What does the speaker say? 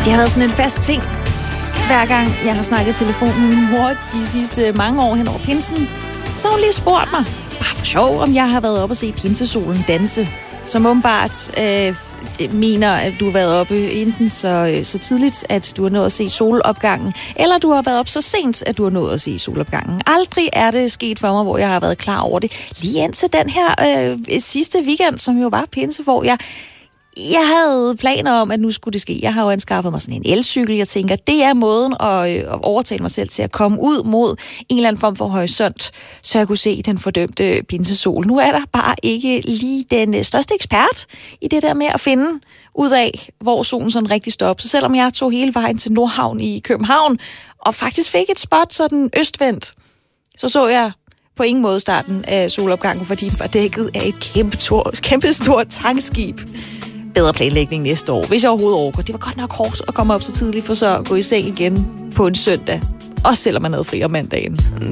Det har været sådan en fast ting. Hver gang jeg har snakket telefon med min mor de sidste mange år hen over pinsen, så har hun lige spurgt mig, bare for sjov, om jeg har været oppe og se pinsesolen danse. Som åbenbart mener, at du har været oppe enten så tidligt, at du har nået at se solopgangen, eller du har været op så sent, at du har nået at se solopgangen. Aldrig er det sket for mig, hvor jeg har været klar over det. Lige indtil den her sidste weekend, som jo var pinse, hvor jeg havde planer om, at nu skulle det ske. Jeg har jo anskaffet mig sådan en elcykel. Jeg tænker, det er måden at overtale mig selv til at komme ud mod en eller anden form for horisont, så jeg kunne se den fordømte pinsesol. Nu er der bare ikke lige den største ekspert i det der med at finde ud af, hvor solen sådan rigtig står op. Så selvom jeg tog hele vejen til Nordhavn i København, og faktisk fik et spot sådan østvendt, så jeg på ingen måde starten af solopgangen, fordi den var dækket af et kæmpestort tankskib. Bedre planlægning næste år, hvis jeg overhovedet overgår. Det var godt nok hårdt at komme op så tidligt, for så at gå i seng igen på en søndag. Også selvom man havde fri om mandagen.